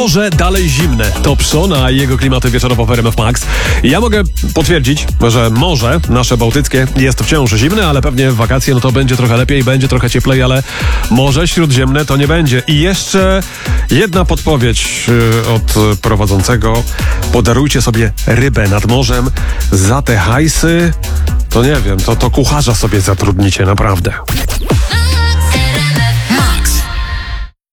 morze dalej zimne. To Pszon, a jego klimaty wieczorowo w RMF Max. Ja mogę potwierdzić, że morze nasze bałtyckie jest wciąż zimne, ale pewnie w wakacje no to będzie trochę lepiej, będzie trochę cieplej, ale Morze Śródziemne to nie będzie. I jeszcze jedna podpowiedź od prowadzącego. Podarujcie sobie rybę nad morzem. Za te hajsy, to nie wiem, to kucharza sobie zatrudnicie, naprawdę.